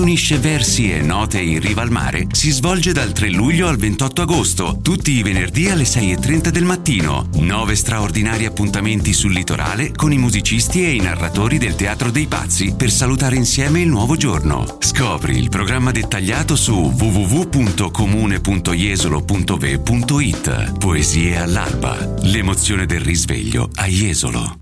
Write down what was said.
unisce versi e note in riva al mare, si svolge dal 3 luglio al 28 agosto, tutti i venerdì alle 6:30 del mattino. 9 straordinari appuntamenti sul litorale con i musicisti e i narratori del Teatro dei Pazzi per salutare insieme il nuovo giorno. Scopri il programma dettagliato su www.comune.jesolo.ve.it. Poesie all'alba, l'emozione del risveglio a Jesolo.